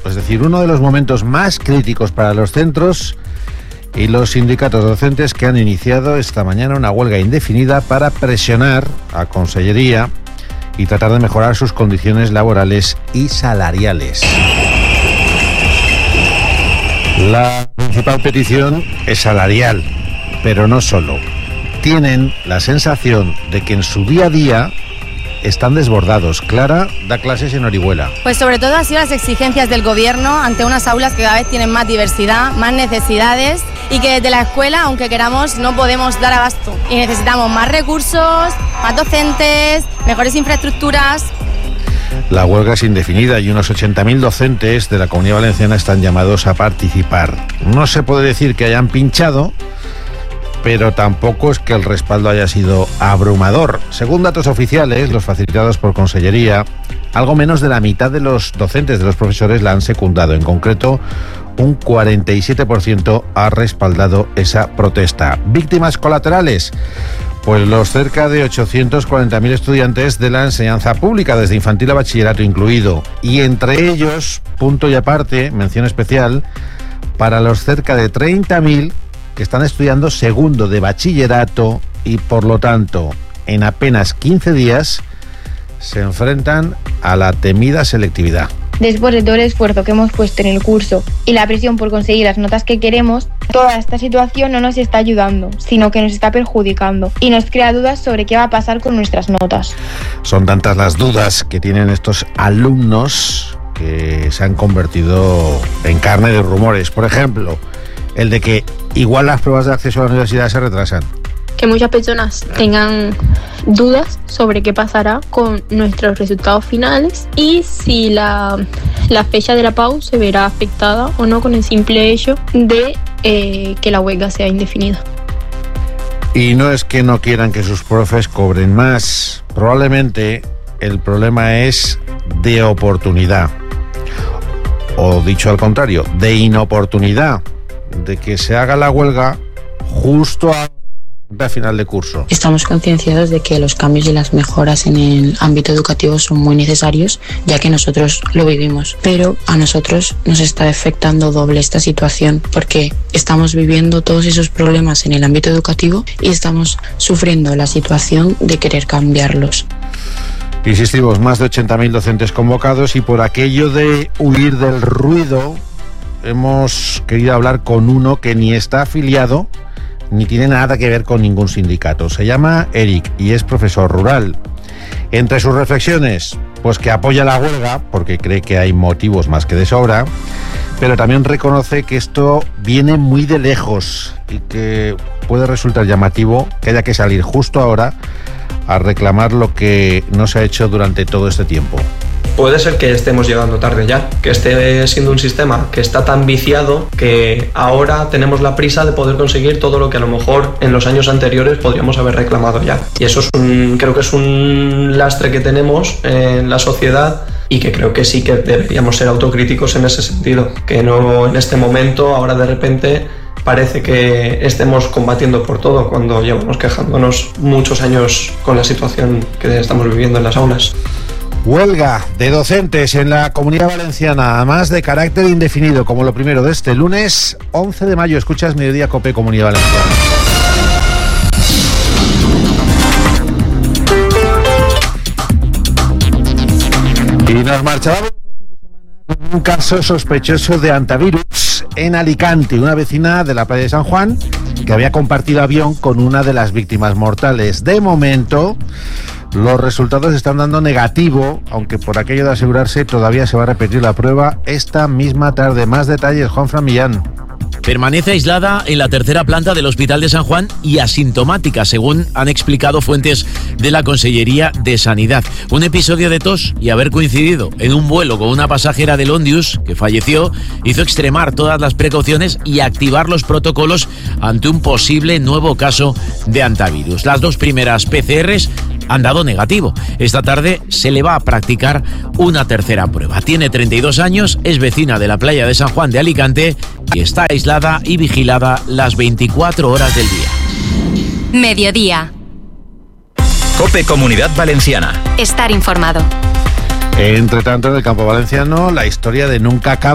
es decir, uno de los momentos más críticos para los centros y los sindicatos docentes, que han iniciado esta mañana una huelga indefinida para presionar a Consellería y tratar de mejorar sus condiciones laborales y salariales. La principal petición es salarial, pero no solo. Tienen la sensación de que en su día a día están desbordados. Clara da clases en Orihuela. Pues sobre todo han sido las exigencias del gobierno ante unas aulas que cada vez tienen más diversidad, más necesidades, y que desde la escuela, aunque queramos, no podemos dar abasto. Y necesitamos más recursos, más docentes, mejores infraestructuras. La huelga es indefinida y unos 80.000 docentes de la Comunidad Valenciana están llamados a participar. No se puede decir que hayan pinchado, pero tampoco es que el respaldo haya sido abrumador. Según datos oficiales, los facilitados por Consellería, algo menos de la mitad de los docentes, de los profesores, la han secundado. En concreto, un 47% ha respaldado esa protesta. ¿Víctimas colaterales? Pues los cerca de 840.000 estudiantes de la enseñanza pública, desde infantil a bachillerato incluido. Y entre ellos, punto y aparte, mención especial, para los cerca de 30.000 que están estudiando segundo de bachillerato y, por lo tanto, en apenas 15 días se enfrentan a la temida selectividad. Después de todo el esfuerzo que hemos puesto en el curso y la presión por conseguir las notas que queremos, toda esta situación no nos está ayudando, sino que nos está perjudicando y nos crea dudas sobre qué va a pasar con nuestras notas. Son tantas las dudas que tienen estos alumnos que se han convertido en carne de rumores. Por ejemplo, el de que igual las pruebas de acceso a la universidad se retrasan. Que muchas personas tengan dudas sobre qué pasará con nuestros resultados finales y si la fecha de la PAU se verá afectada o no con el simple hecho de que la huelga sea indefinida. Y no es que no quieran que sus profes cobren más. Probablemente el problema es de oportunidad. O dicho al contrario, de inoportunidad. De que se haga la huelga justo a final de curso. Estamos concienciados de que los cambios y las mejoras en el ámbito educativo son muy necesarios, ya que nosotros lo vivimos, pero a nosotros nos está afectando doble esta situación, porque estamos viviendo todos esos problemas en el ámbito educativo y estamos sufriendo la situación de querer cambiarlos. Insistimos, más de 80.000 docentes convocados, y por aquello de huir del ruido hemos querido hablar con uno que ni está afiliado ni tiene nada que ver con ningún sindicato. Se llama Eric y es profesor rural. Entre sus reflexiones, pues que apoya la huelga porque cree que hay motivos más que de sobra, pero también reconoce que esto viene muy de lejos y que puede resultar llamativo que haya que salir justo ahora a reclamar lo que no se ha hecho durante todo este tiempo. Puede ser que estemos llegando tarde ya, que esté siendo un sistema que está tan viciado que ahora tenemos la prisa de poder conseguir todo lo que a lo mejor en los años anteriores podríamos haber reclamado ya. Y eso es creo que es un lastre que tenemos en la sociedad y que creo que sí que deberíamos ser autocríticos en ese sentido, que no en este momento, ahora de repente parece que estemos combatiendo por todo cuando llevamos quejándonos muchos años con la situación que estamos viviendo en las aulas. Huelga de docentes en la Comunidad Valenciana, además de carácter indefinido, como lo primero de este lunes 11 de mayo. Escuchas Mediodía Cope, Comunidad Valenciana. Y nos marchábamos con un caso sospechoso de hantavirus en Alicante. Una vecina de la playa de San Juan que había compartido avión con una de las víctimas mortales. De momento, los resultados están dando negativo, aunque por aquello de asegurarse todavía se va a repetir la prueba esta misma tarde. Más detalles, Juanfran Millán. Permanece aislada en la tercera planta del Hospital de San Juan y asintomática, según han explicado fuentes de la Consellería de Sanidad. Un episodio de tos y haber coincidido en un vuelo con una pasajera del Ondius que falleció hizo extremar todas las precauciones y activar los protocolos ante un posible nuevo caso de hantavirus. Las dos primeras PCRs han dado negativo. Esta tarde se le va a practicar una tercera prueba. Tiene 32 años, es vecina de la playa de San Juan de Alicante y está aislada y vigilada las 24 horas del día. Mediodía. COPE Comunidad Valenciana. Estar informado. Entre tanto, en el campo valenciano, la historia de nunca acaba.